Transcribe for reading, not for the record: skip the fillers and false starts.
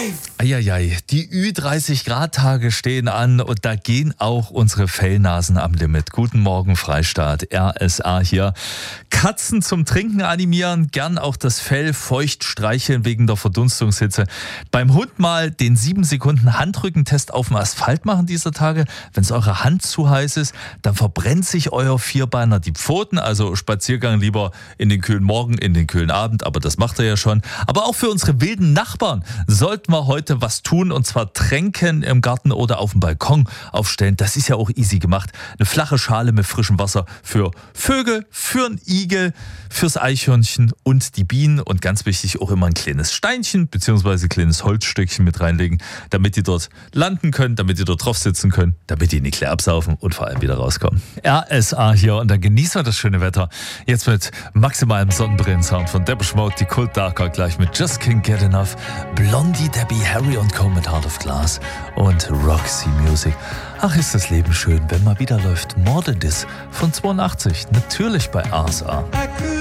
Eieiei, die Ü30-Grad-Tage stehen an und da gehen auch unsere Fellnasen am Limit. Guten Morgen, Freistaat, RSA hier. Katzen zum Trinken animieren, gern auch das Fell feucht streicheln wegen der Verdunstungshitze. Beim Hund mal den 7 Sekunden Handrückentest auf dem Asphalt machen dieser Tage. Wenn es eurer Hand zu heiß ist, dann verbrennt sich euer Vierbeiner die Pfoten. Also Spaziergang lieber in den kühlen Morgen, in den kühlen Abend, aber das macht er ja schon. Aber auch für unsere wilden Nachbarn sollten wir heute was tun, und zwar Tränken im Garten oder auf dem Balkon aufstellen. Das ist ja auch easy gemacht. Eine flache Schale mit frischem Wasser für Vögel, für einen Igel, fürs Eichhörnchen und die Bienen, und ganz wichtig auch immer ein kleines Steinchen bzw. ein kleines Holzstückchen mit reinlegen, damit die dort landen können, damit die dort drauf sitzen können, damit die nicht leer absaufen und vor allem wieder rauskommen. RSA hier, und dann genießen wir das schöne Wetter. Jetzt mit maximalem Sonnenbrillensound von Depeche Mode, die Kult Darker, gleich mit Just Can't Get Enough, Blondie, Debbie, Harry und Co. mit Heart of Glass und Roxy Music. Ach, ist das Leben schön, wenn mal wieder läuft More Than This von 82, natürlich bei RSA.